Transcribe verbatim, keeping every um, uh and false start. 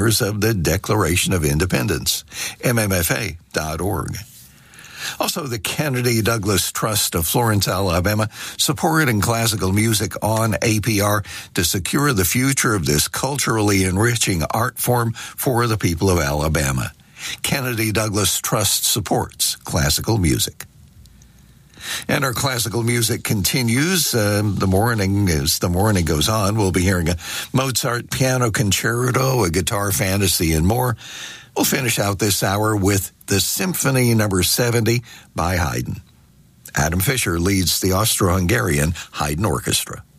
of the Declaration of Independence, M M F A dot org. Also, the Kennedy Douglas Trust of Florence, Alabama, supporting classical music on A P R to secure the future of this culturally enriching art form for the people of Alabama. Kennedy Douglas Trust supports classical music. And our classical music continues. Uh, the morning, as the morning goes on, we'll be hearing a Mozart piano concerto, a guitar fantasy, and more. We'll finish out this hour with the Symphony Number seventy by Haydn. Adam Fisher leads the Austro-Hungarian Haydn Orchestra.